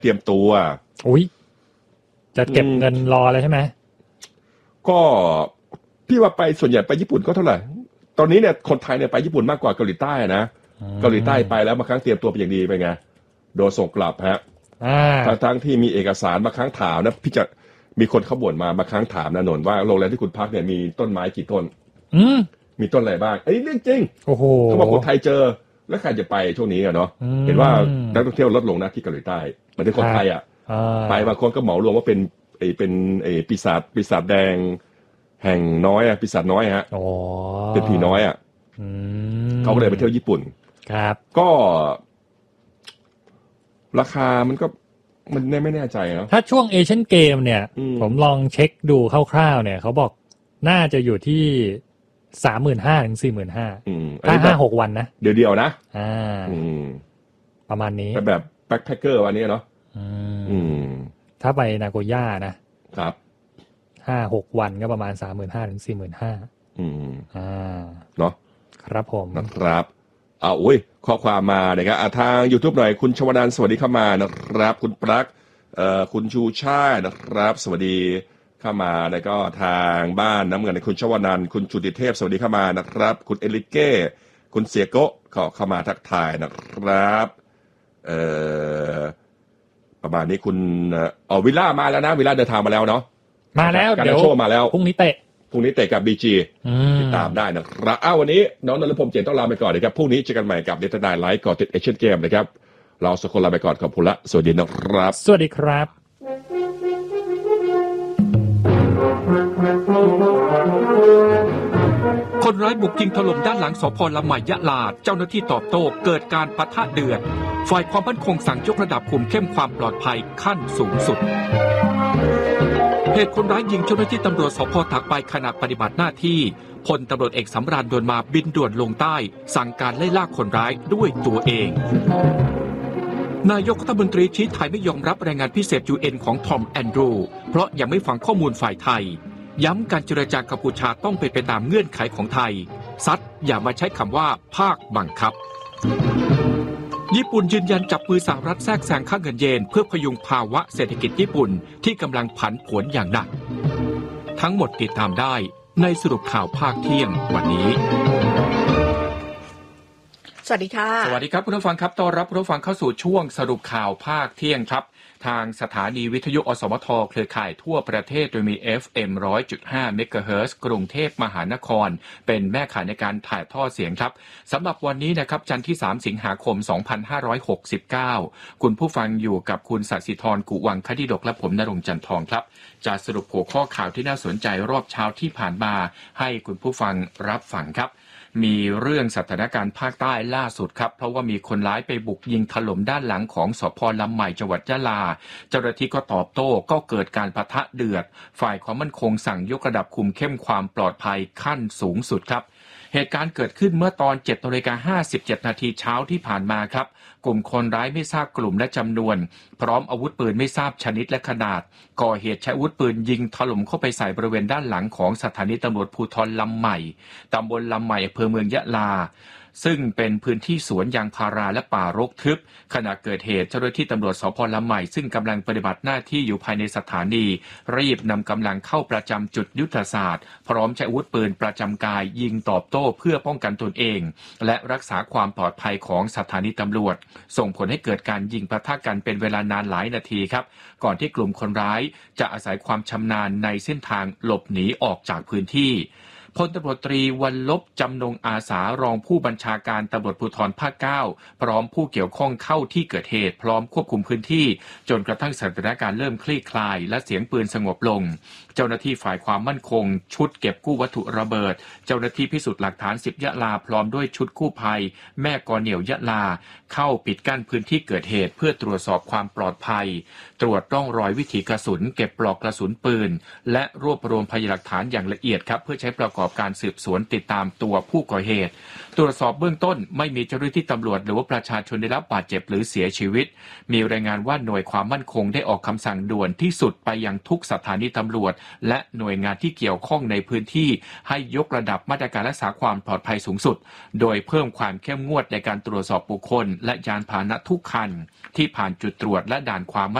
เตรียมตัวอุ๊ยจะเก็บเงินรอเลยใช่ไหมก็พี่ว่าไปส่วนใหญ่ไปญี่ปุ่นก็เท่าไหร่ตอนนี้เนี่ยคนไทยเนี่ยไปญี่ปุ่นมากกว่าเกาหลีใต้นะเกาหลีใต้ไปแล้วบางครั้งเตรียมตัวเป็นอย่างดีไปไงโดนส่งกลับฮะทั้งที่มีเอกสารบางครั้งถามนะพี่จะมีคนเขาบ่นมาบางครั้งถามนะนนท์ว่าโรงแรมที่คุณพักเนี่ยมีต้นไม้กี่ต้นมีต้นอะไรบ้างอันนี้เรื่องจริงเขาบอกคนไทยเจอแล้วใครจะไปช่วงนี้อะเนาะเห็นว่านักท่องเที่ยวลดลงนะที่เกาหลีใต้เหมือนที่คนไทยอะไปบางคนก็เหมารวมว่าเป็นปีศาจแดงแห่งน้อยอะปีศาจน้อยฮะเป็นผีน้อยอะเขาก็เลยไปเที่ยวญี่ปุ่นครับก็ราคามันก็มันไม่แน่ใจเนาะถ้าช่วงเอเชียนเกมเนี่ยผมลองเช็คดูคร่าวๆเนี่ยเขาบอกน่าจะอยู่ที่ 35,000 ถึง 45,000 ถ้า 5-6 วันนะเดียวนะประมาณนี้แบบแบ็คแพคเกอร์วันนี้เนาะถ้าไปนาโกย่านะครับ 5-6 วันก็ประมาณ 35,000 ถึง 45,000 เนาะครับผมนะครับอุ้ยข้อความมานะครับทาง YouTube หน่อยคุณชวนันท์สวัสดีเข้ามานะครับคุณปลั๊กคุณชูชาตินะครับสวัสดีเข้ามาแล้วก็ทางบ้านน้ำเงินคุณชวนันท์คุณจุติเทพสวัสดีเข้ามานะครับคุณเอลิเก้คุณเสียโกะเข้ามาทักทายนะครับประมาณนี้คุณวิลล่ามาแล้วนะวิลล่าเดินทางมาแล้วเนาะมาแล้วเดี๋ยวโชว์มาแล้วพรุ่งนี้เตะกับ BG ติดตามได้นะครับวันนี้น้องนฤพงษ์เจนต้องลาไปก่อนนะครับพรุ่งนี้เจอกันใหม่กับเดทไนไลฟ์ก่อนติดเอเชียนเกมนะครับเราสองคนลาไปก่อนขอบคุณละสวัสดีนะครับสวัสดีครับคนร้ายบุกยิงถล่มด้านหลังสภ.ลำใหม่ยะลาเจ้าหน้าที่ตอบโต้เกิดการปะทะเดือดฝ่ายความมั่นคงสั่งยกระดับคุมเข้มความปลอดภัยขั้นสูงสุดเหตุคนร้ายยิงเจ้าหน้าที่ตำรวจสภ.ตากใบขณะปฏิบัติหน้าที่พลตำรวจเอกสำราญดวนมาบินด่วนลงใต้สั่งการไล่ล่าคนร้ายด้วยตัวเองนายกรัฐมนตรีชี้ไทยไม่ยอมรับรายงานพิเศษ UN ของทอมแอนดรูเพราะยังไม่ฟังข้อมูลฝ่ายไทยย้ำการเจรจากัมพูชาต้องเป็นไปตามเงื่อนไขของไทยซัดอย่ามาใช้คำว่าภาคบังคับญี่ปุ่นยืนยันจับมือสหรัฐแทรกแซงค่าเงินเยนเพื่อพยุงภาวะเศรษฐกิจญี่ปุ่นที่กำลังผันผวนอย่างหนักทั้งหมดติดตามได้ในสรุปข่าวภาคเที่ยงวันนี้สวัสดีค่ะสวัสดีครับคุณผู้ฟังครับต้อนรับคุณผู้ฟังเข้าสู่ช่วงสรุปข่าวภาคเที่ยงครับทางสถานีวิทยุอสมทเครือข่ายทั่วประเทศโดยมี FM 100.5 เมกะเฮิรตซ์กรุงเทพมหานครเป็นแม่ข่ายในการถ่ายทอดเสียงครับสำหรับวันนี้นะครับจันทร์ที่3สิงหาคม2569คุณผู้ฟังอยู่กับคุณศศิธรกุวังคดิดกและผมณรงค์จันทองครับจะสรุปหัวข้อข่าวที่น่าสนใจรอบเช้าที่ผ่านมาให้คุณผู้ฟังรับฟังครับมีเรื่องสถานการณ์ภาคใต้ล่าสุดครับเพราะว่ามีคนร้ายไปบุกยิงถล่มด้านหลังของสภ.ลำใหม่จังหวัดยะลาเจ้าหน้าที่ก็ตอบโต้ก็เกิดการปะทะเดือดฝ่ายความมั่นคงสั่งยกระดับคุมเข้มความปลอดภัยขั้นสูงสุดครับเหตุการณ์เกิดขึ้นเมื่อตอน 7:57 นาทีเช้าที่ผ่านมาครับกลุ่มคนร้ายไม่ทราบกลุ่มและจำนวนพร้อมอาวุธปืนไม่ทราบชนิดและขนาดก่อเหตุใช้อาวุธปืนยิงถล่มเข้าไปใส่บริเวณด้านหลังของสถานีตำรวจภูธรลำใหม่ตำบลลำใหม่อำเภอเมืองยะลาซึ่งเป็นพื้นที่สวนยางพาราและป่ารกทึบขณะเกิดเหตุเจ้าหน้าที่ตำรวจสภ.ลำใหม่ซึ่งกำลังปฏิบัติหน้าที่อยู่ภายในสถานีรีบนำกำลังเข้าประจำจุดยุทธศาสตร์พร้อมใช้อาวุธปืนประจำกายยิงตอบโต้เพื่อป้องกันตนเองและรักษาความปลอดภัยของสถานีตำรวจส่งผลให้เกิดการยิงปะทะกันเป็นเวลานานหลายนาทีครับก่อนที่กลุ่มคนร้ายจะอาศัยความชำนาญในเส้นทางหลบหนีออกจากพื้นที่พลตำรวจตรีวรรลบจำนงอาสารองผู้บัญชาการตำรวจภูธรภาค 9พร้อมผู้เกี่ยวข้องเข้าที่เกิดเหตุพร้อมควบคุมพื้นที่จนกระทั่งสถานการณ์เริ่มคลี่คลายและเสียงปืนสงบลงเจ้าหน้าที่ฝ่ายความมั่นคงชุดเก็บกู้วัตถุระเบิดเจ้าหน้าที่พิสูจน์หลักฐาน10ยะลาพร้อมด้วยชุดกู้ภัยแม่กอเหนี่ยวยะลาเข้าปิดกั้นพื้นที่เกิดเหตุเพื่อตรวจสอบความปลอดภัยตรวจร่องรอยวิถีกระสุนเก็บปลอกกระสุนปืนและรวบรวมพยานหลักฐานอย่างละเอียดครับเพื่อใช้ประกอบการสืบสวนติดตามตัวผู้ก่อเหตุตรวจสอบเบื้องต้นไม่มีเจ้าหน้าที่ตำรวจหรือว่าประชาชนได้รับบาดเจ็บหรือเสียชีวิตมีรายงานว่าหน่วยความมั่นคงได้ออกคำสั่งด่วนที่สุดไปยังทุกสถานีตำรวจและหน่วยงานที่เกี่ยวข้องในพื้นที่ให้ยกระดับมาตรการรักษาความปลอดภัยสูงสุดโดยเพิ่มความเข้มงวดในการตรวจสอบบุคคลและยานพาหนะทุกคันที่ผ่านจุดตรวจและด่านความ